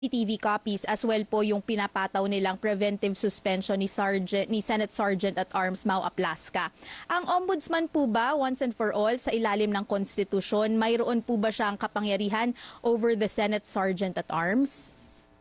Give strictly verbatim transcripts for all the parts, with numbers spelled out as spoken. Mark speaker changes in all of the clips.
Speaker 1: T V copies as well po yung pinapataw nilang preventive suspension ni Sergeant ni Senate Sergeant at Arms Mau Aplaska. Ang ombudsman po ba once and for all sa ilalim ng konstitusyon, mayroon po ba siyang kapangyarihan over the Senate Sergeant at Arms?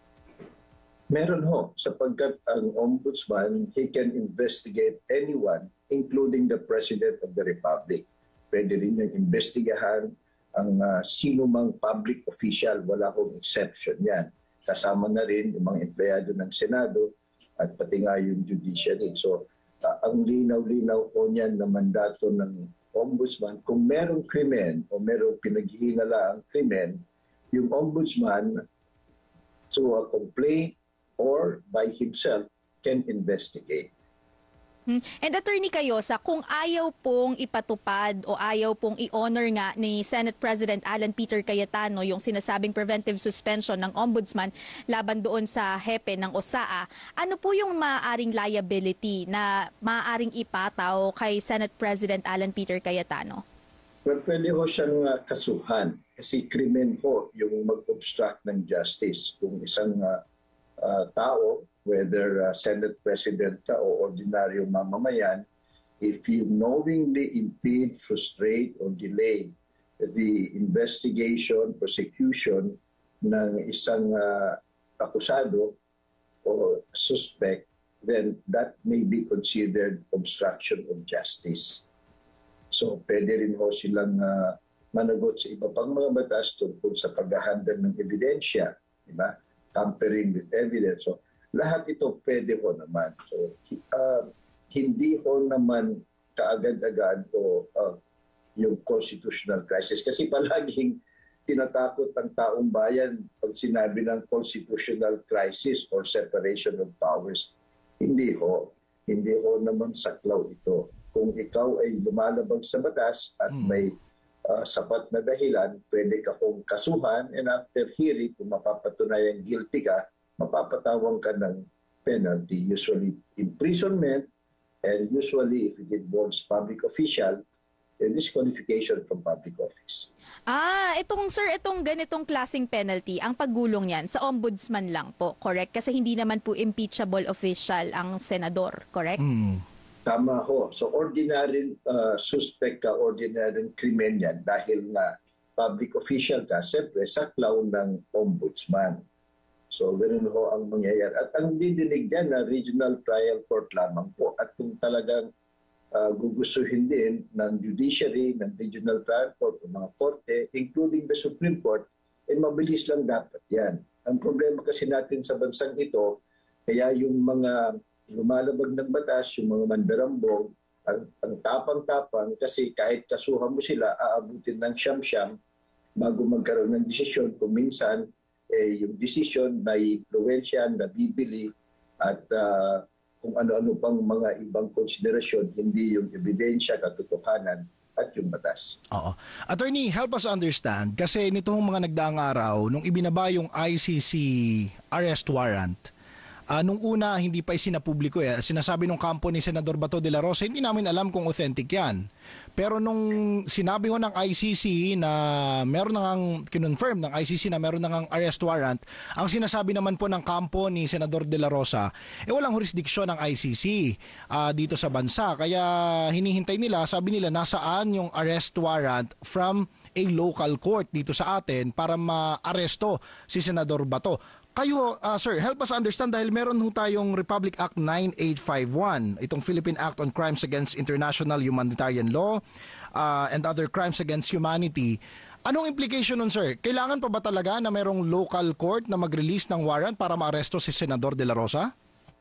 Speaker 2: Meron ho, sapagkat ang ombudsman, he can investigate anyone, including the President of the Republic. Pwede rin niyang investigahan ang uh, sino mang public official, wala hong exception yan. Kasama na rin yung mga empleyado ng Senado at pati nga yung judiciary. So, uh, ang linaw-linaw ko niyan na mandato ng ombudsman, kung merong krimen o merong pinaghihinala ang krimen, yung ombudsman, through a complaint or by himself, can investigate.
Speaker 1: And Attorney Cayosa, kung ayaw pong ipatupad o ayaw pong i-honor nga ni Senate President Alan Peter Cayetano yung sinasabing preventive suspension ng ombudsman laban doon sa hepe ng O S A A, ano po yung maaaring liability na maaaring ipataw kay Senate President Alan Peter Cayetano?
Speaker 2: Well, pwede ho siyang uh, kasuhan kasi krimen ho yung mag-obstruct ng justice. Kung isang uh, uh, tao, whether uh, Senate President ka o ordinaryong mamamayan, if you knowingly impede, frustrate, or delay the investigation, prosecution ng isang uh, akusado o suspect, then that may be considered obstruction of justice. So, pwede rin ho silang uh, managot sa iba pang mga batas tungkol sa paghahandle ng ebidensya, diba? Tampering with evidence. So, lahat ito pwede ho naman. So, uh, hindi ho naman kaagad-agad o uh, yung constitutional crisis. Kasi palaging tinatakot ng taong bayan pag sinabi ng constitutional crisis or separation of powers. Hindi ho. Hindi ho naman saklaw ito. Kung ikaw ay lumalabag sa batas at may uh, sapat na dahilan, pwede ka kong kasuhan, and after hearing, kung mapapatunayan guilty ka, mapapatawang ka ng penalty, usually imprisonment, and usually if it involves public official, a disqualification from public office.
Speaker 1: Ah, itong sir, itong ganitong klaseng penalty, ang paggulong niyan sa ombudsman lang po, correct? Kasi hindi naman po impeachable official ang senador, correct?
Speaker 2: Mm. Tama ho. So ordinary uh, suspect ka, ordinary krimen yan dahil nga public official ka, siyempre saklaw ng ombudsman. So, ganoon ho ang mangyayari. At ang didinig dyan na regional trial court lamang po. At kung talagang uh, gugustuhin din ng judiciary, ng regional trial court, ng mga korte, including the Supreme Court, eh mabilis lang dapat yan. Ang problema kasi natin sa bansang ito, kaya yung mga lumalabag ng batas, yung mga mandarambong, ang, ang tapang-tapang, kasi kahit kasuhan mo sila, aabutin ng siyam-siyam bago magkaroon ng desisyon. Kung minsan, eh, yung decision na influensya, na bibili, at uh, kung ano-ano pang mga ibang konsiderasyon, hindi yung ebidensya, katotohanan, at yung batas.
Speaker 3: Oo. Attorney, help us understand, kasi nitong mga nagdaang araw, nung ibinaba yung I C C arrest warrant, Uh, nung una, hindi pa isinapubliko eh. Sinasabi nung kampo ni Senador Bato de la Rosa, hindi namin alam kung authentic yan. Pero nung sinabi ko ng I C C na meron na ngang, kinonfirm ng I C C na meron na ngang arrest warrant, ang sinasabi naman po ng kampo ni Senador de la Rosa, eh walang jurisdiksyon ng I C C uh, dito sa bansa. Kaya hinihintay nila, sabi nila, nasaan yung arrest warrant from a local court dito sa atin para ma-aresto si Senador Bato. Kayo, uh, sir, help us understand dahil meron ho tayong Republic Act nine eight five one, itong Philippine Act on Crimes Against International Humanitarian Law uh, and Other Crimes Against Humanity. Anong implication nun, sir? Kailangan pa ba talaga na merong local court na mag-release ng warrant para ma-aresto si Senador de la Rosa?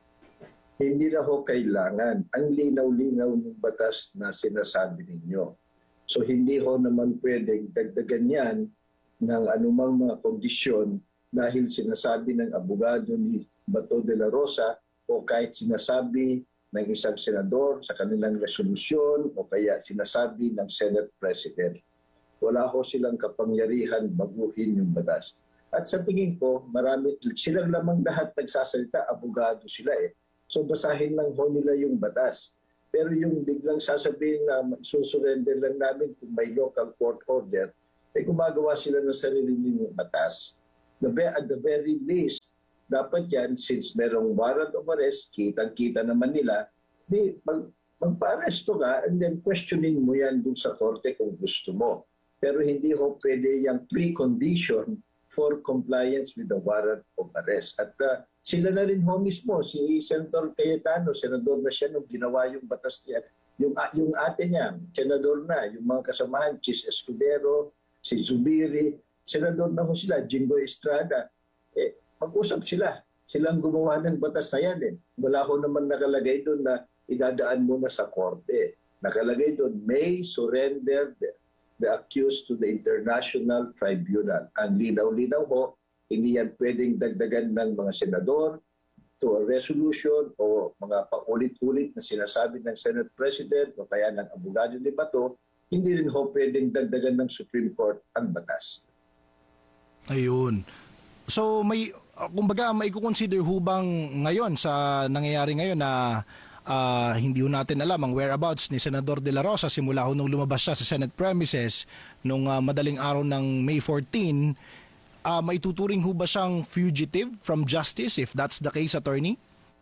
Speaker 2: Hindi na ho kailangan. Ang linaw-linaw ng batas na sinasabi ninyo. So hindi ho naman pwedeng dagdagan yan ng anumang mga kondisyon dahil sinasabi ng abogado ni Bato de la Rosa o kahit sinasabi ng isang senador sa kanilang resolusyon o kaya sinasabi ng Senate President. Wala ho silang kapangyarihan baguhin yung batas. At sa tingin ko, marami, silang lamang lahat nagsasalita, abogado sila eh. So basahin lang ho nila yung batas. Pero yung biglang sasabihin na susurrender lang namin kung may local court order, eh gumagawa sila ng sarili nilang batas. the, ve- at the very least, dapat yan, since merong warrant of arrest, kitang-kita naman nila, di, mag, magpa-aresto ka and then questioning mo yan dun sa korte kung gusto mo. Pero hindi ho pwede yung precondition for compliance with the warrant of arrest. At uh, sila na rin ho mismo, si Senator Cayetano, senador na siya nung ginawa yung batas niya. Yung, yung ate niya, senador na, yung mga kasamahan, Chis Escudero, si Zubiri, senador na ho sila, Jingo Estrada. Eh, mag-usap sila. Silang gumawa ng batas na yan. Eh. Wala ho naman nakalagay doon na idadaan mo na sa korte. Nakalagay doon, may surrender the, the accused to the International Tribunal. Ang linaw-linaw ho, hindi yan pwedeng dagdagan ng mga senador to a resolution o mga paulit-ulit na sinasabi ng Senate President o kaya ng abogado ni Bato, hindi rin ho pwedeng dagdagan ng Supreme Court ang batas.
Speaker 3: Ayun. So may, uh, kumbaga may i-consider hubang ngayon sa nangyayari ngayon na uh, hindi ho natin alam ang whereabouts ni Senador De La Rosa simula ho nung lumabas siya sa Senate premises nung uh, madaling araw ng May fourteenth. Uh, maituturing ho ba siyang fugitive from justice if that's the case, attorney?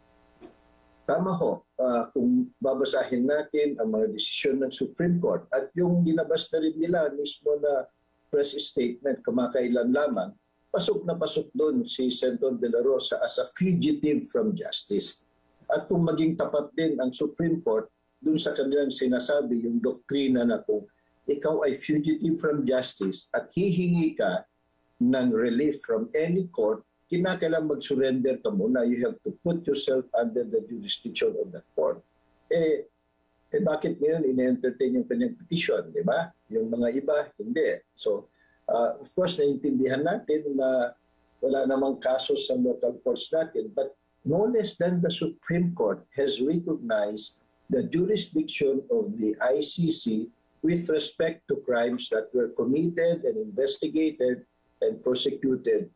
Speaker 2: Tama ho. Uh, kung babasahin natin ang mga desisyon ng Supreme Court at yung dinabas na rin nila mismo na press statement kamakailan lamang, pasok na pasok doon si Senator De La Rosa as a fugitive from justice. At kung maging tapat din ang Supreme Court doon sa kanilang sinasabi, yung doktrina na kung ikaw ay fugitive from justice at hihingi ka ng relief from any court, kinakailangan mag-surrender ka muna. You have to put yourself under the jurisdiction of the court. Eh, eh bakit ngayon ine-entertain yung kanyang petition, di ba? Yung mga iba, hindi. So, uh, of course, naiintindihan natin na wala namang kaso sa local courts natin, but no less than the Supreme Court has recognized the jurisdiction of the I C C with respect to crimes that were committed and investigated and prosecuted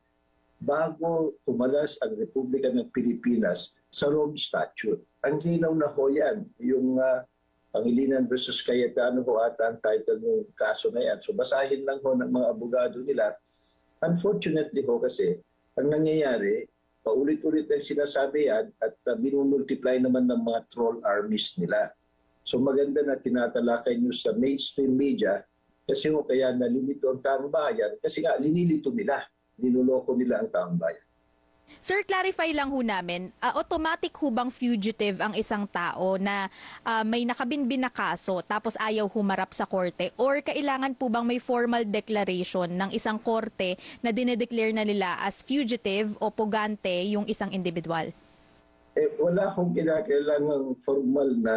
Speaker 2: bago tumalas ang Republika ng Pilipinas sa Rome Statute. Ang linaw na ho yan, yung uh, Pangilinan versus Cayetano ho ata ang title ng kaso na yan. So basahin lang ho ng mga abogado nila. Unfortunately ho kasi, ang nangyayari, paulit-ulit ang sinasabi yan at uh, minumultiply naman ng mga troll armies nila. So maganda na tinatalakay nyo sa mainstream media kasi ho kaya nalilito ang taong bayan kasi nga linilito nila, niloloko nila ang taong bayan.
Speaker 1: Sir, clarify lang ho namin, uh, automatic ho bang fugitive ang isang tao na uh, may nakabinbin na kaso tapos ayaw humarap sa korte? Or kailangan po bang may formal declaration ng isang korte na dinedeclare na nila as fugitive o pugante yung isang individual?
Speaker 2: Eh, wala akong kinakailangang formal na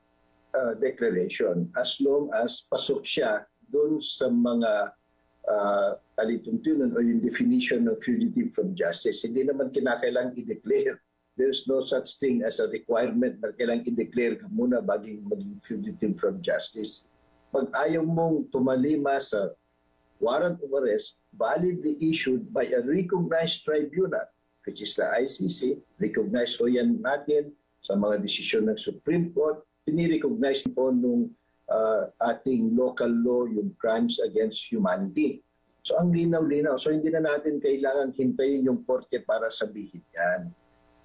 Speaker 2: uh, declaration as long as pasok siya doon sa mga uh, alituntunan o yung definition of fugitive from justice. Hindi naman kinakailangang i-declare. There's no such thing as a requirement na kailangang i-declare ka muna baging maging fugitive from justice. Pag ayaw mong tumalima sa warrant of arrest validly issued by a recognized tribunal, which is the I C C, recognized ho yan natin sa mga desisyon ng Supreme Court, pinirecognize po nung Uh, ating local law, yung crimes against humanity. So ang linaw-linaw. So hindi na natin kailangan hintayin yung korte para sabihin yan.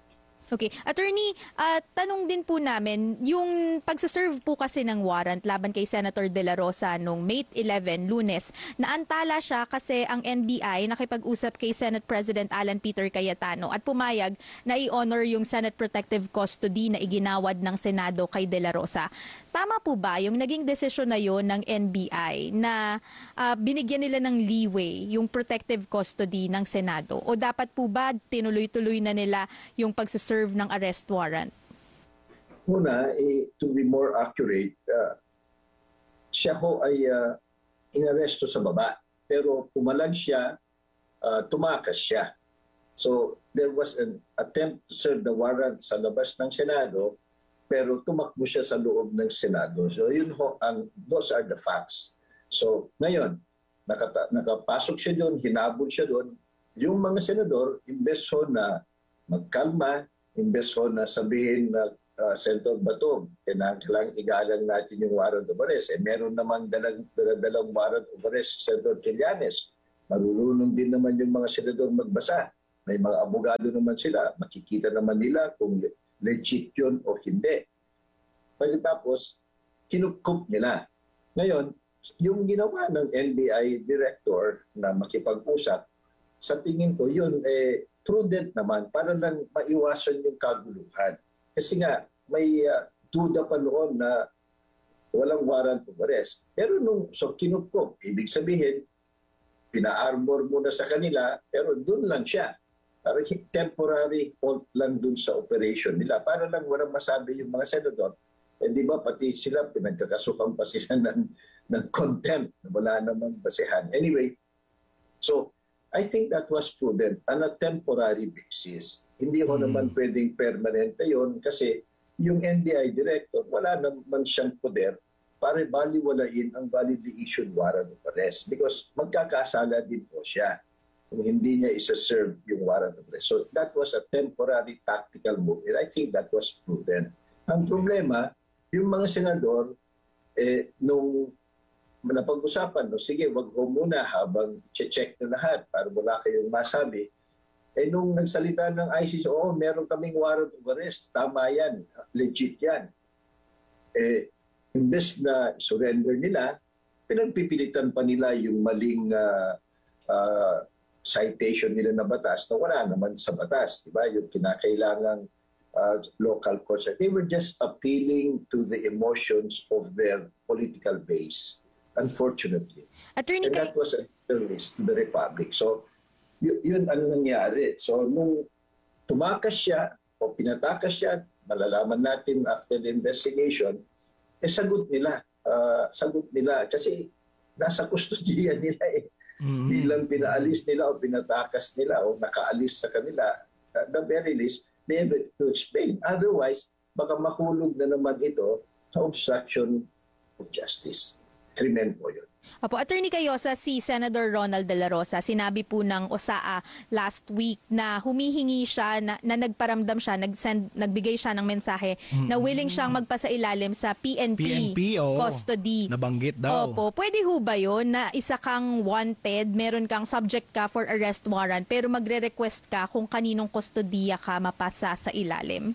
Speaker 1: Okay. Attorney, uh, tanong din po namin, yung pagsaserve po kasi ng warrant laban kay Senator De La Rosa noong May eleventh, Lunes, naantala siya kasi ang N B I nakipag-usap kay Senate President Alan Peter Cayetano at pumayag na i-honor yung Senate Protective Custody na iginawad ng Senado kay De La Rosa. Tama po ba yung naging desisyon na yon ng N B I na uh, binigyan nila ng leeway yung protective custody ng Senado? O dapat po ba tinuloy-tuloy na nila yung pagsaserve ng arrest warrant?
Speaker 2: Una, eh, to be more accurate, uh, siya ho ay uh, inaresto sa baba. Pero pumalag siya, uh, tumakas siya. So there was an attempt to serve the warrant sa labas ng Senado, pero tumakbo siya sa loob ng Senado. So yun ho, ang, those are the facts. So ngayon, nakata, nakapasok siya doon, hinabol siya doon. Yung mga senador, imbes ho na magkalma, imbes ho na sabihin na uh, Senator Bato, kailangan igalang natin yung warrant of arrest. Eh, meron namang dalang, dalang warrant of arrest si Senator Trillanes. marunong din naman yung mga senador magbasa. May mga abogado naman sila. Makikita naman nila kung legit yun o hindi. Pagkatapos, kinukup nila. Ngayon, yung ginawa ng N B I director na makipag-usap, sa tingin ko yun, eh, prudent naman para lang maiwasan yung kaguluhan. Kasi nga, may uh, duda pa noon na walang warrant of arrest. Pero nung so, kinukup, ibig sabihin, pina-arbor muna sa kanila, pero doon lang siya. Parang temporary halt lang doon sa operation nila. Para lang walang masabi yung mga senador. Eh di ba pati sila pinagkakasukan pa sila ng, ng contempt. Wala namang basehan. Anyway, so I think that was prudent on a temporary basis. Hindi ko
Speaker 3: Hmm.
Speaker 2: naman pwedeng permanente yon kasi yung N B I director, wala naman siyang poder para baliwalain ang validly issued warrant of arrest because magkakasala din po siya kung hindi niya isa-serve yung warrant of arrest. So that was a temporary tactical move and I think that was prudent. Ang problema, yung mga senador, eh, nung napag-usapan, no, sige, wag ho muna habang check na lahat para wala kayong masabi. Eh, nung nagsalita ng I C C, oh, meron kaming warrant of arrest. Tama yan. Legit yan. Eh, imbes na surrender nila, pinagpipilitan pa nila yung maling uh, uh, citation nila na batas na wala naman sa batas. Diba? Yung kinakailangang uh, local courts. They were just appealing to the emotions of their political base, unfortunately.
Speaker 1: Attorney
Speaker 2: And
Speaker 1: Kay-
Speaker 2: that was a service to the Republic. So, y- yun ang nangyari. So, nung tumakas siya o pinatakas siya, malalaman natin after the investigation, eh sagot nila. Uh, sagot nila. Kasi nasa kustodiya nila eh.
Speaker 3: Mhm.
Speaker 2: Bilang pinaalis nila o pinatakas nila o nakaalis sa kanila, at the very least, they have to explain. Otherwise, baka mahulog na naman ito sa obstruction of justice. Krimen po yun.
Speaker 1: Apo, Attorney Cayosa, si Senator Ronald De La Rosa, sinabi po ng O S A A last week na humihingi siya, na, na nagparamdam siya, nagsend, nagbigay siya ng mensahe na willing siyang magpasailalim sa P N P,
Speaker 3: P N P, oo.
Speaker 1: custody.
Speaker 3: Nabanggit daw.
Speaker 1: Opo, pwede ho ba yun na isa kang wanted, meron kang subject ka for arrest warrant, pero magre-request ka kung kaninong kustodiya ka mapasa sa ilalim?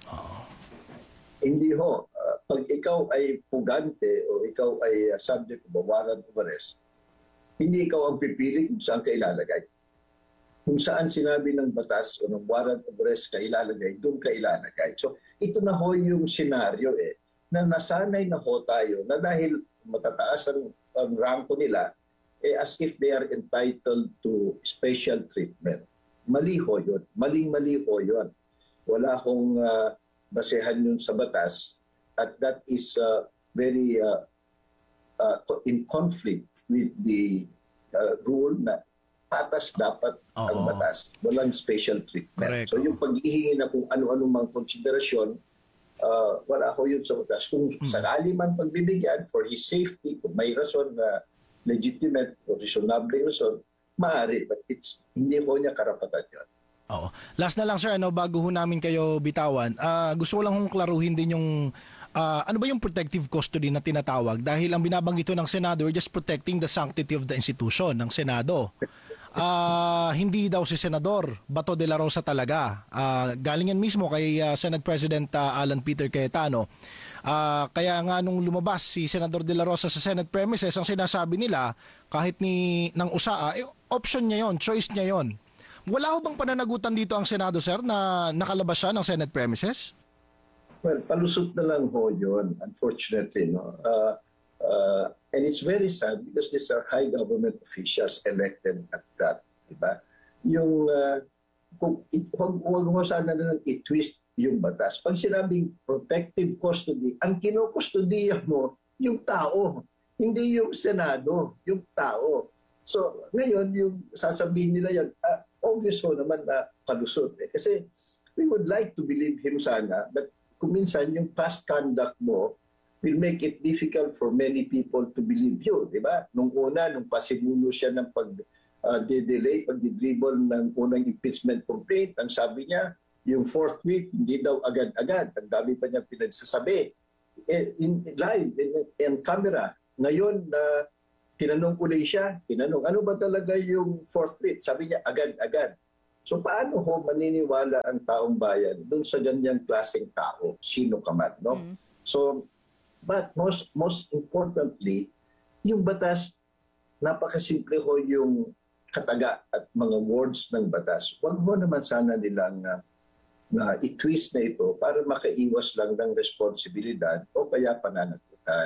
Speaker 2: Hindi ho. Uh, pag ikaw ay pugante o ikaw ay uh, subject of a warrant of arrest, hindi ikaw ang pipili kung saan ka ilalagay. Kung saan sinabi ng batas o ng warrant of arrest ka ilalagay, doon ka ilalagay. So ito na ho yung senaryo eh, na nasanay na ho tayo na dahil matataas ang, ang ranko nila, eh, as if they are entitled to special treatment. Mali ho yun. Maling-mali ho yun. Wala hong uh, basehan yun sa batas at that is uh, very uh, uh, in conflict with the uh, rule na patas dapat
Speaker 3: Oo.
Speaker 2: ang batas. Walang special treatment.
Speaker 3: Correct.
Speaker 2: So yung pag-ihingi na kung ano-ano mang konsiderasyon, uh, wala ko yun sa batas. Kung
Speaker 3: Mm.
Speaker 2: sakali man pagbibigyan for his safety, kung may rason na legitimate o reasonable rason, maaari. But it's, hindi ko niya karapatan yun.
Speaker 3: Oo. Last na lang sir, ano, bago ho namin kayo bitawan, ah, gusto ko lang hong klaruhin din yung ah, ano ba yung protective custody na tinatawag? Dahil ang binabanggit ng Senado, we're just protecting the sanctity of the institution ng Senado. Ah, hindi daw si Senador Bato de la Rosa talaga. Ah, galing yan mismo kay ah, Senate President ah, Alan Peter Cayetano. Ah, kaya nga nung lumabas si Senador de la Rosa sa Senate premises, ang sinasabi nila kahit ni ng U S A A, eh, option niya yon, choice niya yon. Wala ho bang pananagutan dito ang Senado, sir, na nakalabas siya ng Senate premises?
Speaker 2: Well, palusot na lang ho yun, unfortunately. No? Uh, uh, and it's very sad because these are high government officials elected at that. Diba? Yung, uh, kung, huwag, huwag mo sana na i-twist yung batas. Pag sinabing protective custody, ang kinukustodiya mo, yung tao. Hindi yung Senado, yung tao. So, ngayon, yung sasabihin nila yan, uh, obvious ho naman na palusot. Eh. Kasi we would like to believe him sana, but kung minsan yung past conduct mo will make it difficult for many people to believe you, di ba? Nung una, nung pasimulo siya ng pag-delay, uh, pag-dribble ng unang impeachment complaint, ang sabi niya, yung fourth week, hindi daw agad-agad. Ang dami pa niya pinagsasabi. Eh, in, live, in, in camera. Ngayon, na uh, tinanong uli siya, tinanong, ano ba talaga yung fourth writ? Sabi niya, agad-agad. So paano ho maniniwala ang taong bayan dun sa ganyang klaseng tao, sino ka man, no?
Speaker 1: Mm.
Speaker 2: So, but most most importantly, yung batas, napakasimple ho yung kataga at mga words ng batas. Huwag ho naman sana nilang uh, na i-twist na ito para makaiwas lang ng responsibilidad o kaya pananagutan.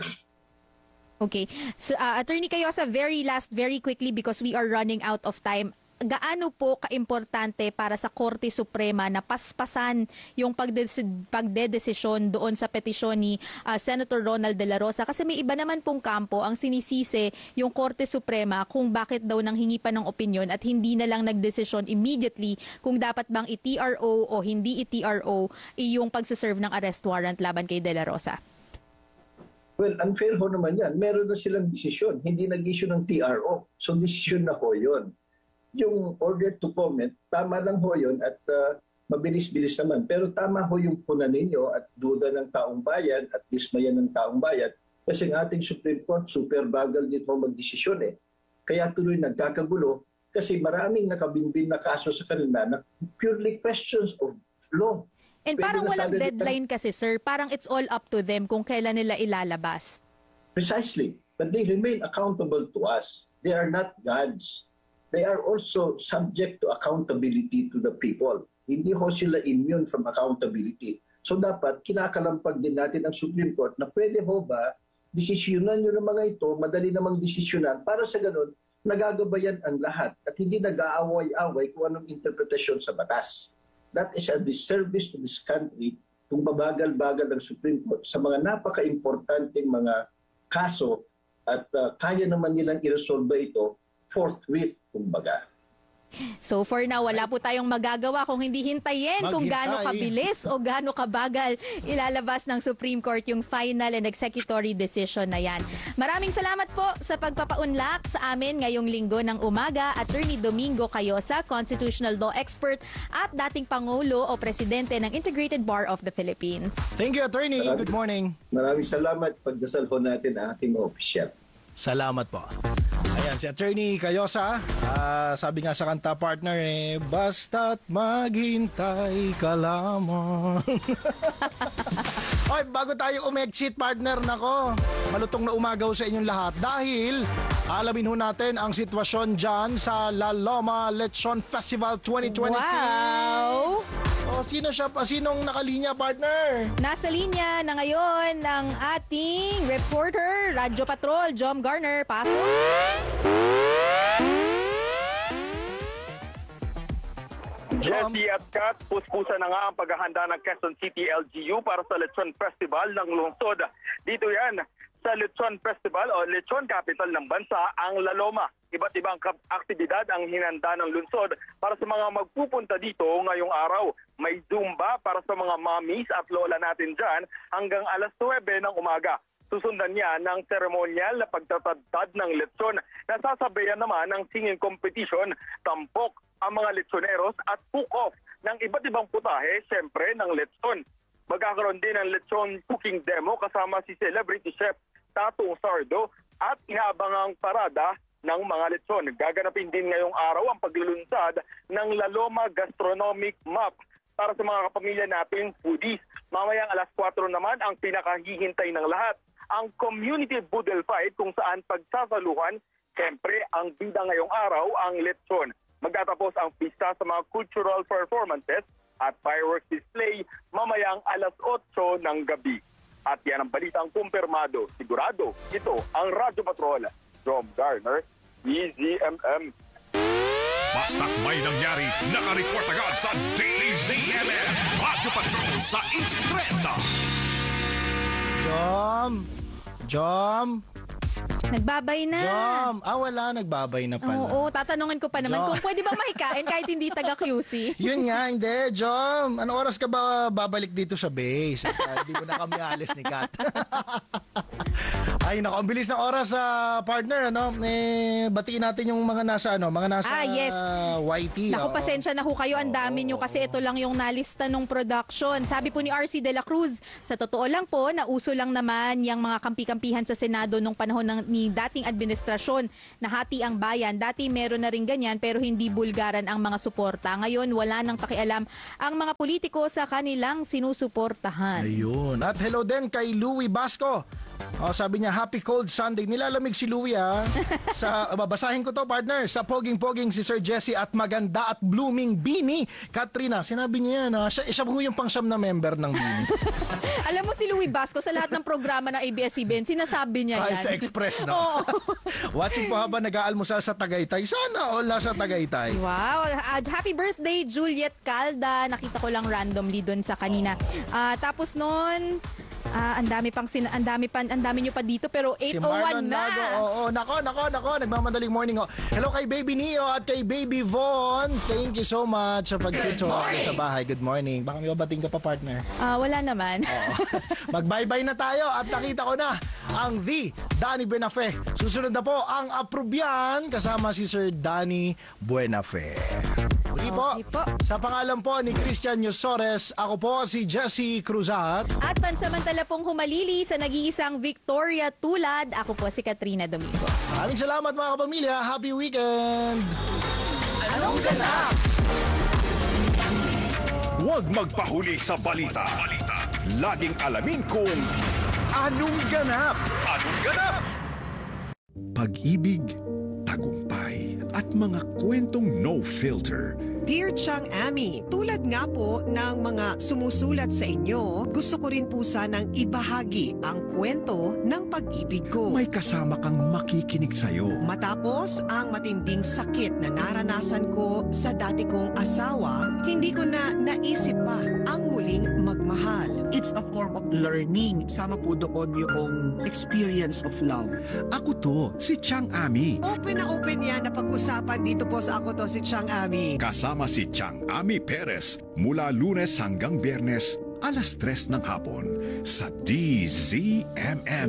Speaker 1: Okay. So, uh, Attorney Cayosa, very last, very quickly because we are running out of time. Gaano po kaimportante para sa Korte Suprema na paspasan yung pagdesi- pagdedesisyon doon sa petisyon ni uh, Senator Ronald De La Rosa? Kasi may iba naman pong kampo ang sinisisi yung Korte Suprema kung bakit daw nanghingi pa ng opinion at hindi na lang nagdesisyon immediately kung dapat bang i-T R O o hindi i-T R O yung pagsaserve ng arrest warrant laban kay De La Rosa.
Speaker 2: Well, unfair ho naman yan. Meron na silang desisyon. Hindi nag-issue ng T R O. So, desisyon na ho yun. Yung order to comment, tama lang ho yun at uh, mabilis-bilis naman. Pero tama ho yung puna ninyo at duda ng taong bayan at dismaya ng taong bayan. Kasi ang ating Supreme Court, super bagal dito magdesisyon eh. Kaya tuloy nagkakagulo kasi maraming nakabinbin na kaso sa kanila na purely questions of law.
Speaker 1: And
Speaker 2: Pwede
Speaker 1: parang
Speaker 2: na
Speaker 1: walang
Speaker 2: sana dito-
Speaker 1: deadline kasi, sir. Parang it's all up to them kung kailan nila ilalabas.
Speaker 2: Precisely. But they remain accountable to us. They are not gods. They are also subject to accountability to the people. Hindi ho sila immune from accountability. So dapat kinakalampag din natin ang Supreme Court na pwede ho ba desisyonan nyo ng mga ito, madali namang desisyonan para sa ganun, nagagabayan ang lahat at hindi nag-aaway-away kung anong interpretasyon sa batas. That is a disservice to this country kung babagal-bagal ang Supreme Court sa mga napaka-importanting mga kaso at uh, kaya naman nilang i-resolve ito forthwith, kumbaga.
Speaker 1: So for now, wala po tayong magagawa kung hindi hintayin kung
Speaker 3: Maghintay.
Speaker 1: gaano kabilis o gaano kabagal ilalabas ng Supreme Court yung final and executory decision na yan. Maraming salamat po sa pagpapaunlak sa amin ngayong linggo ng umaga, Attorney Domingo Cayosa, constitutional law expert at dating Pangulo o Presidente ng Integrated Bar of the Philippines.
Speaker 3: Thank you, Attorney. Good morning.
Speaker 2: Maraming salamat. Pagdasal ho natin ang ating mga opisyal.
Speaker 3: Salamat po. Ayan, si Attorney Cayosa, ah, sabi nga sa kanta partner eh, basta't maghintay ka lamang. Oy, bago tayo umexit partner, nako, malutong na umagaw sa inyong lahat dahil alamin ho natin ang sitwasyon dyan sa La Loma Lechon Festival twenty twenty-six.
Speaker 1: Wow!
Speaker 3: O, sino siya pa? Sinong nakalinya, partner?
Speaker 1: Nasa linya na ngayon ang ating reporter, Radyo Patrol, Jom Garner. Pasok!
Speaker 3: Jom.
Speaker 4: Jessie at Kat, puspusa na nga ang paghahanda ng Quezon City L G U para sa Lechon Festival ng lungsod. Dito yan, sa Lechon Festival o Lechon Capital ng bansa, ang La Loma. Iba't ibang aktibidad ang hinanda ng lungsod para sa mga magpupunta dito ngayong araw. May Zumba para sa mga mommies at lola natin dyan hanggang alas nuwebe ng umaga. Susundan niya ng seremonyal na pagtatadtad ng lechon. Nasasabayan naman ng singing competition, tampok ang mga lechoneros at cook-off ng iba't ibang putahe, siyempre ng lechon. Magkakaroon din ng lechon cooking demo kasama si celebrity chef Tatong Sardo at inaabangang parada ng mga lechon. Gaganapin din ngayong araw ang paglulunsad ng La Loma Gastronomic Map para sa mga kapamilya nating foodies. Mamayang alas kwatro naman ang pinakahihintay ng lahat, ang community boodle fight kung saan pagsasaluhan, siyempre ang bida ngayong araw ang lechon. Magtatapos ang pista sa mga cultural performances at fireworks display mamayang alas otso ng gabi. At yan ang balitang kumpirmado. Sigurado, ito ang Radyo Patrol. Jom Garner, E Z M M.
Speaker 5: Basta't may nangyari, nakareport agad sa Daily Z M M. Radyo Patrol sa Instreta.
Speaker 3: Jom. Jom.
Speaker 1: Nagbabay na.
Speaker 3: Jom. Ah, wala. Nagbabay na pala.
Speaker 1: Oo, tatanungin ko pa naman
Speaker 3: Jom.
Speaker 1: kung pwede bang mahikain kahit hindi taga-Q C.
Speaker 3: Yun nga, hindi. Jom, ano oras ka ba babalik dito sa base? At, uh, hindi mo na kami alis ni Kat. Ay, naku, ang bilis ng oras sa partner, ano? Eh, batiin natin yung mga nasa, ano, mga nasa
Speaker 1: Ah, yes.
Speaker 3: Y T.
Speaker 1: Naku,
Speaker 3: oo.
Speaker 1: pasensya na ho kayo. Ang dami nyo kasi ito lang yung nalista ng production. Sabi po ni R C De La Cruz, sa totoo lang po, nauso lang naman yung mga kampi-kampihan sa Senado nung panahon ng, ni dating administrasyon na hati ang bayan. Dati meron na rin ganyan pero hindi bulgaran ang mga suporta. Ngayon, wala nang pakialam ang mga politiko sa kanilang sinusuportahan.
Speaker 3: Ayun. At hello din kay Louie Basco. Oh, sabi niya, happy cold Sunday. Nilalamig si Louie, ha? Sa, babasahin ko to, partner. Sa poging-poging si Sir Jesse at maganda at blooming Bini. Katrina, sinabi niya yan, ha? Siya, siya po yung pangsyam na member ng Bini.
Speaker 1: Alam mo si Louie Basco, sa lahat ng programa ng A B S C B N, sinasabi niya
Speaker 3: Kahit
Speaker 1: yan.
Speaker 3: sa Express, no?
Speaker 1: Oo.
Speaker 3: Watching po habang nag-aalmusal sa Tagaytay. Sana all nasa Tagaytay.
Speaker 1: Wow, uh, happy birthday Juliet Calda. Nakita ko lang randomly doon sa kanina. Ah, tapos noon, ah, ang dami pang sin- ang dami pa ang dami niyo pa dito pero eight oh one
Speaker 3: Marlon
Speaker 1: na.
Speaker 3: Lago, oo, nako, nako, nako, nagmamadaling morning. Oh. Hello kay Baby Neo at kay Baby Von. Thank you so much sa pag-tuto sa bahay. Good morning. Baka may babating ka pa, partner.
Speaker 1: Ah, wala naman.
Speaker 3: Oo. Mag-bye-bye na tayo at nakita ko na ang The Danny Buenafe. Susunod na po ang Aprubyan kasama si Sir Danny Buenafe. Muli po,
Speaker 1: Okay po.
Speaker 3: sa pangalan po ni Christian Yosores, ako po si Jesse Cruzat.
Speaker 1: At pansamantala pong humalili sa nag-iisang Victoria Tulad, ako po si Katrina Domingo.
Speaker 3: Maraming salamat mga kapamilya. Happy weekend!
Speaker 1: Anong ganap?
Speaker 5: Huwag magpahuli sa balita. Laging alamin kung anong ganap. Anong ganap? Pag-ibig, tagumpay, at mga kwentong no filter.
Speaker 6: Dear Chang Ami, tulad nga po ng mga sumusulat sa inyo, gusto ko rin po sanang ibahagi ang kwento ng pag-ibig ko.
Speaker 5: May kasama kang makikinig sa'yo.
Speaker 6: Matapos ang matinding sakit na naranasan ko sa dati kong asawa, hindi ko na naisip pa ang muling magmahal.
Speaker 7: It's a form of learning. Sama po doon yung experience of love.
Speaker 5: Ako to, si Chang Ami.
Speaker 6: Open na open yan na pag-usapan dito po sa Ako To Si Chang Ami.
Speaker 5: Kasama si Chang Ami Perez mula Lunes hanggang Biyernes, alas tres ng hapon sa D Z M M.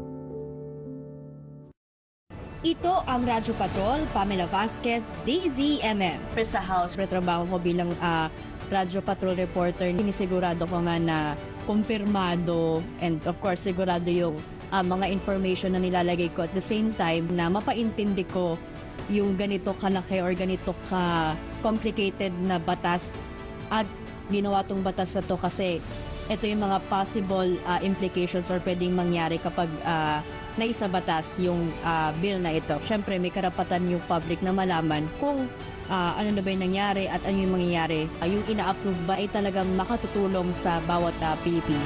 Speaker 8: Ito ang Radyo Patrol, Pamela Vasquez, D Z M M. Sa house, retrabaho ko bilang ah, Radyo Patrol reporter. Sinisigurado ko nga na kumpirmado and of course sigurado yung ah, mga information na nilalagay ko. At the same time na mapaintindi ko yung ganito kalaki or ganito ka complicated na batas at ginawa tong batas na to kasi ito yung mga possible uh, implications or pwedeng mangyari kapag uh, naisabatas yung uh, bill na ito. Siyempre may karapatan yung public na malaman kung uh, ano na ba yung nangyari at ano yung mangyayari. Uh, yung ina-approve ba ay talagang makatutulong sa bawat uh, Pilipino.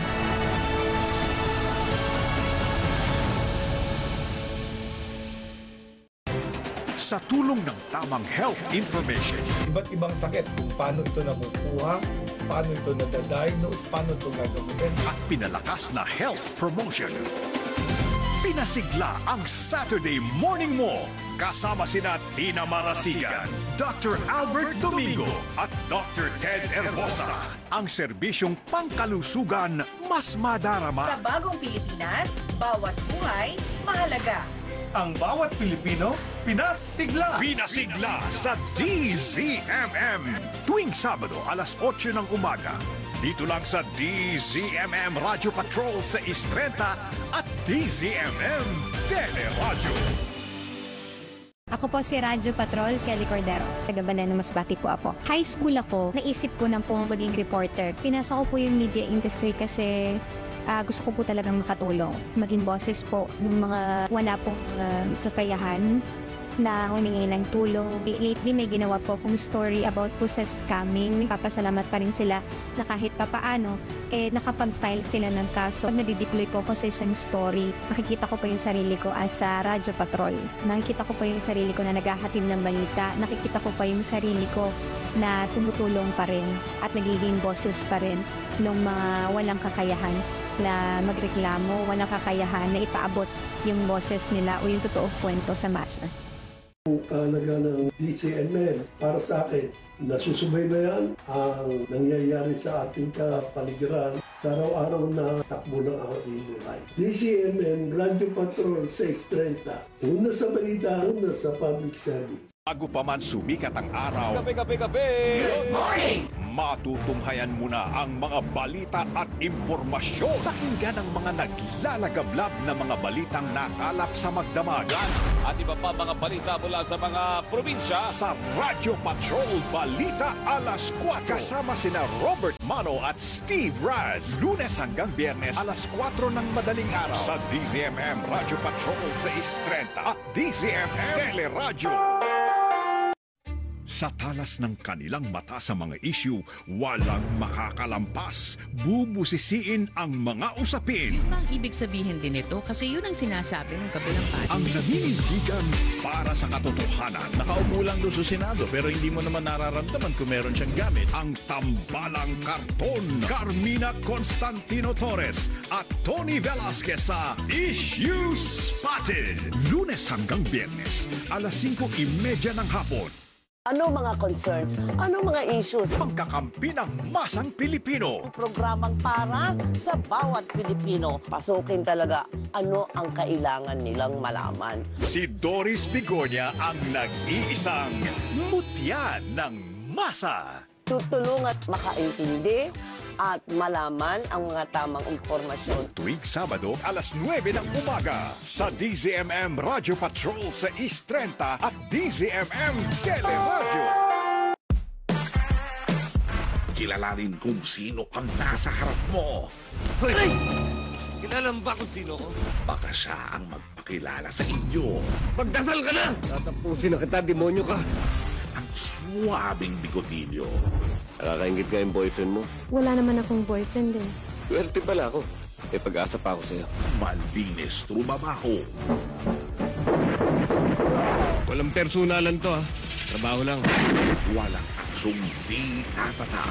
Speaker 5: Sa tulong ng tamang health information,
Speaker 9: Iba't ibang sakit, kung paano ito nakukuha, paano ito nadadiagnose, paano ito gagawin.
Speaker 5: at pinalakas na health promotion. Pinasigla ang Saturday morning mo kasama sina Tina Marasigan, Doctor Albert Domingo at Doctor Ted Herbosa. Ang serbisyong pangkalusugan mas madarama.
Speaker 10: Sa bagong Pilipinas, bawat buhay mahalaga.
Speaker 9: Ang bawat Pilipino, pinasigla!
Speaker 5: Pinasigla sa D Z M M tuwing Sabado alas otso ng umaga. Dito lang sa D Z M M Radio Patrol sa Istrenta at D Z M M Teleradyo.
Speaker 11: Ako po si Radyo Patrol, Kelly Cordero. Taga Banana Masbate po ako. High school ako, naisip ko na pong maging reporter. Pinasok ko po yung media industry kasi uh, gusto ko po talagang makatulong. Maging boses po ng mga wala pong uh, kakayahan na humingi ng tulong. Lately, may ginawa po akong story about po sa scamming. Papasalamat pa rin sila na kahit papaano, eh, nakapag-file sila ng kaso. Pag nadideploy po ako sa isang story, nakikita ko po yung sarili ko as a Radyo Patrol. Nakikita ko po yung sarili ko na naghahatid ng balita. Nakikita ko pa yung sarili ko na tumutulong pa rin at nagiging boses pa rin ng mga walang kakayahan na magreklamo, walang kakayahan na ipaabot yung boses nila o yung totoong kwento sa masa.
Speaker 12: Kahalaga ng D Z M M para sa akin, nasusubaybayan ang nangyayari sa ating kapaligiran. sa araw-araw na takbo ng aking buhay. D Z M M Radyo Patrol six thirty. Una sa balita, una sa public service.
Speaker 5: Bago pa man sumikat ang araw,
Speaker 13: Kape, kape, kape!
Speaker 5: Good morning! Matutunghayan muna ang mga balita at impormasyon. Pakinggan ang mga naglalagablab na mga balitang nakalap sa magdamagan.
Speaker 13: At iba pa mga balita mula sa mga probinsya.
Speaker 5: Sa Radyo Patrol Balita Alas four. Kasama sina Robert Mano at Steve Raz. Lunes hanggang Biyernes alas four ng madaling araw. Sa D Z M M Radyo Patrol six thirty at D Z M M Teleradyo. Sa talas ng kanilang mata sa mga issue, walang makakalampas. Bubusisiin ang mga usapin.
Speaker 14: Ang ibig sabihin din ito kasi yun ang sinasabi ng kabilang party.
Speaker 5: Ang naninindigan para sa katotohanan.
Speaker 15: Nakaupo lang doon sa Senado pero hindi mo naman nararamdaman kung meron siyang gamit.
Speaker 5: Ang tambalang karton. Carmina Constantino Torres at Tony Velasquez sa Issue Spotted. Lunes hanggang Biyernes, alas cinco thirty ng hapon.
Speaker 16: Ano mga concerns? Ano mga issues?
Speaker 5: Pagkakampi ng masang Pilipino.
Speaker 16: Programang para sa bawat Pilipino. Pasukin talaga ano ang kailangan nilang malaman.
Speaker 5: Si Doris Bigornia ang nag-iisang mutya ng masa.
Speaker 16: Tutulong at makaintindi at malaman ang mga tamang impormasyon.
Speaker 5: Tuwing Sabado, alas nuwebe ng umaga sa D Z M M Radyo Patrol sa East thirty at D Z M M Teleradyo.
Speaker 17: Kilalanin kung sino ang nasa harap mo.
Speaker 18: Hoy! Kilala mo ba kung sino ko?
Speaker 17: Baka siya ang magpakilala sa inyo.
Speaker 18: Magdasal ka na! Tatapusin na kita, demonyo ka.
Speaker 17: Ang swabing bigotilyo.
Speaker 18: Nakakaingit ka yung boyfriend mo.
Speaker 11: Wala naman akong boyfriend eh.
Speaker 18: Swerte pala ako. May pag-asa pa ako sa'yo.
Speaker 17: Malinis trumabaho.
Speaker 18: Walang personalan to ha. Trabaho lang.
Speaker 17: Walang aksyong di tatatak.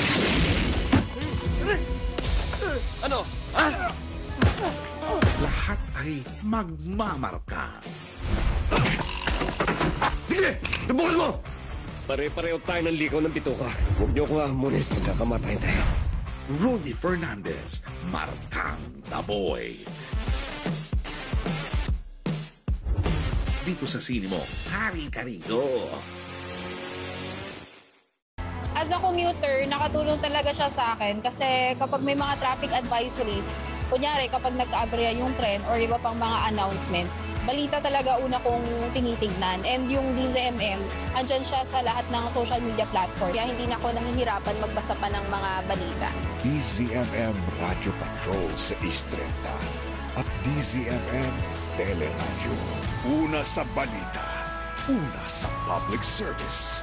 Speaker 18: Ano? Ha?
Speaker 17: Lahat ay magmamarka.
Speaker 18: Sige! Subukan mo! Pare-pareho tayo ng likaw ng bituka. Huwag niyo ko hamunin. Nakamatay tayo.
Speaker 17: Rudy Fernandez, Markang Taboy. Dito sa sine mo, hari ka rito.
Speaker 1: As a commuter, nakatulong talaga siya sa akin kasi kapag may mga traffic advisories, kunyari kapag nagka-aberya yung tren or iba pang mga announcements, balita talaga una kong tinitignan. And yung D Z M M, andyan siya sa lahat ng social media platform. Kaya hindi na ako nahihirapan magbasa pa ng mga balita.
Speaker 5: D Z M M Radyo Patrol sa East thirty at D Z M M Teleradyo. Una sa balita, una sa public service.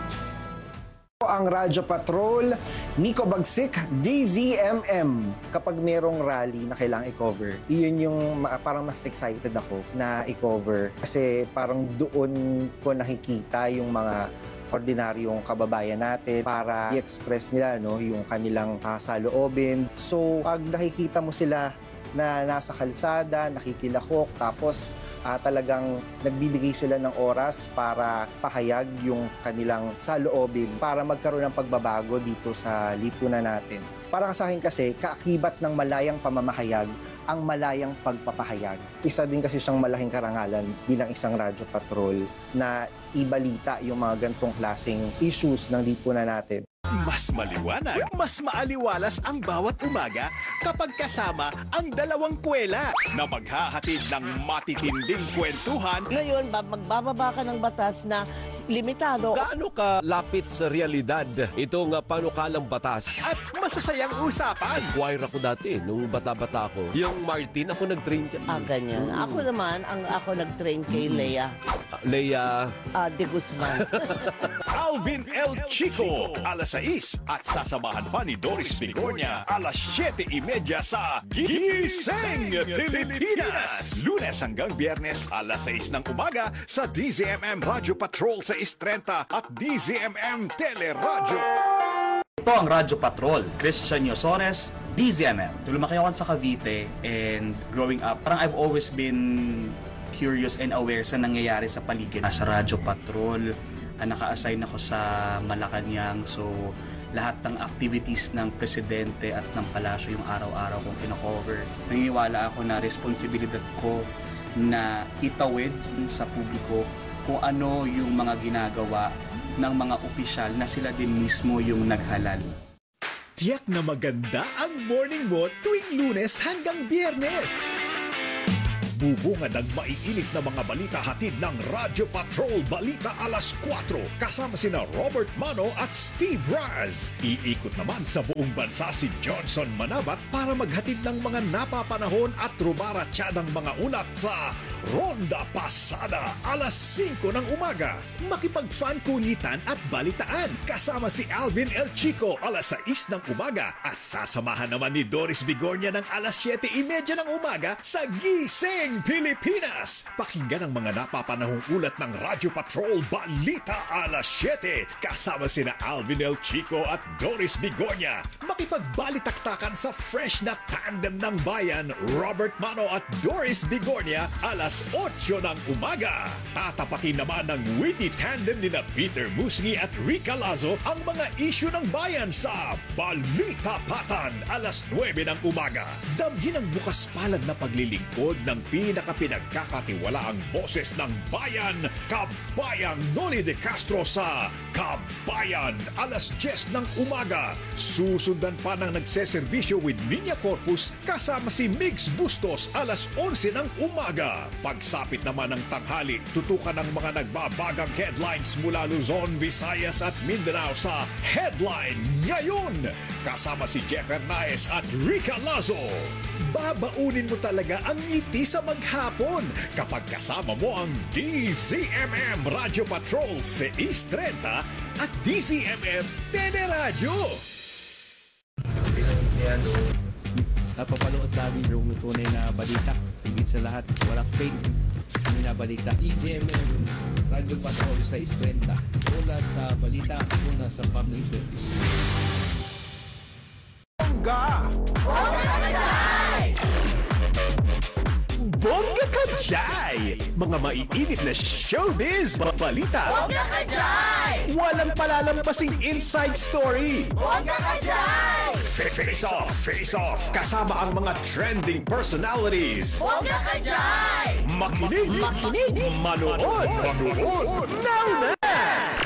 Speaker 19: Ang Radyo Patrol, Nico Bagsik, D Z M M. Kapag merong rally na kailangang i-cover, iyon yung parang mas excited ako na i-cover. Kasi parang doon ko nakikita yung mga ordinaryong kababayan natin para i-express nila no, yung kanilang uh, saloobin. So, pag nakikita mo sila na nasa kalsada, nakikilahok, tapos uh, talagang nagbibigay sila ng oras para pahayag yung kanilang saloobin para magkaroon ng pagbabago dito sa lipunan natin. Para sa akin kasi, kaakibat ng malayang pamamahayag ang malayang pagpapahayag. Isa din kasi siyang malaking karangalan bilang isang Radyo Patrol na ibalita yung mga gantong klaseng issues ng lipunan natin.
Speaker 5: Mas maliwanag, mas maaliwalas ang bawat umaga kapag kasama ang dalawang kwela na maghahatid ng matitinding kwentuhan.
Speaker 16: Ngayon, magbababa ka ng batas na limitado.
Speaker 18: Gaano ka lapit sa realidad itong uh, panukalang batas?
Speaker 5: At masasayang usapan.
Speaker 18: Choir ako dati, nung bata-bata ako. Yung Martin, ako nag-train dyan.
Speaker 16: Ah, ganyan. Mm. Ako naman, ang ako nag-train kay Lea.
Speaker 18: Uh, Lea?
Speaker 16: Uh, de Guzman.
Speaker 5: Alvin El Chico, alas sais. At sasamahan pa ni Doris Bigornia, alas siyete trenta sa Gising Pilipinas. Lunes hanggang Biyernes, alas sais ng umaga sa D Z M M Radyo Patrol sa East thirty at D Z M M Teleradyo.
Speaker 20: Ito ang Radyo Patrol, Christian Yosores, D Z M M. Lumaki ako sa Cavite and growing up, parang I've always been curious and aware sa nangyayari sa paligid. Nasa Radyo Patrol, naka-assign ako sa Malacanang, so lahat ng activities ng presidente at ng palasyo yung araw-araw kong kino-cover. Naniniwala ako na responsibilidad ko na itawid sa publiko kung ano yung mga ginagawa ng mga opisyal na sila din mismo yung naghalal.
Speaker 5: Tiyak na maganda ang morning mo tuwing Lunes hanggang Biyernes. Bubungad ang maiinit na mga balita hatid ng Radyo Patrol Balita alas kwatro kasama sina Robert Mano at Steve Raz. Iikot naman sa buong bansa si Johnson Manabat para maghatid ng mga napapanahon at rumaratsyadang mga ulat sa Ronda Pasada alas singko ng umaga. Makipag-fan kulitan at balitaan kasama si Alvin El Chico alas sais ng umaga at sasamahan naman ni Doris Bigornia ng alas siyete trenta ng umaga sa Gising Pilipinas. Pakinggan ang mga napapanahong ulat ng Radyo Patrol Balita alas siyete kasama sina Alvin El Chico at Doris Bigornia. Makipagbalitaktakan sa fresh na tandem ng bayan Robert Mano at Doris Bigornia alas otso ng umaga. Tatapakin naman ng witty tandem nina Peter Musngi at Rica Lazo ang mga isyu ng bayan sa Balita Patan alas nuwebe ng umaga. Damhin ang bukas palad na paglilingkod ng pinakapinagkakatiwalaang boses ng bayan, Kabayang Noli de Castro sa Kabayan alas diyes ng umaga. Susundan pa ng nagseserbisyo with Niña Corpus kasama si Migs Bustos alas onse ng umaga. Pagsapit naman ng tanghali, tutukan ng mga nagbabagang headlines mula Luzon, Visayas at Mindanao sa Headline Ngayon. Kasama si Jeff Hernaez at Rica Lazo. Babaunin mo talaga ang ngiti sa maghapon kapag kasama mo ang D Z M M Radio Patrol sais trenta at D Z M M Teleradyo.
Speaker 21: Napapanood namin yung tunay na balita. Higit sa lahat, walang fake na balita. D Z M M Radio Patrol sais trenta. Una sa balita, una sa public service.
Speaker 5: Bongga! Bongga Kajay! Bongga Kajay! Mga maiinit na showbiz, balita.
Speaker 10: Bongga Kajay!
Speaker 5: Walang palalampasing inside story.
Speaker 10: Bongga Kajay!
Speaker 5: Face Off, Face Off, kasama ang mga trending personalities.
Speaker 10: Bongga Kajay!
Speaker 5: Makinig, makinig, manood, manood, now na!